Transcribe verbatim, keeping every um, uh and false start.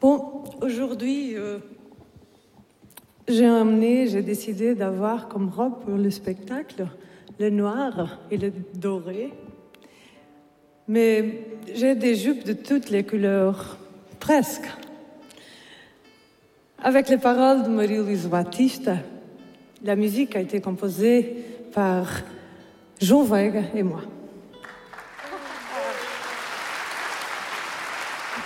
Bon, aujourd'hui, euh, j'ai amené, j'ai décidé d'avoir comme robe pour le spectacle le noir et le doré. Mais j'ai des jupes de toutes les couleurs, presque. Avec les paroles de Marie-Louise Batista, la musique a été composée par Jean Vega et moi.